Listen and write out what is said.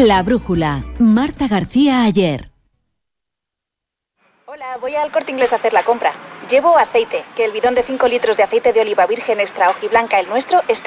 La Brújula. Marta García Ayer. Hola, voy al Corte Inglés a hacer la compra. Llevo aceite, que el bidón de 5 litros de aceite de oliva virgen extra hojiblanca, el nuestro, está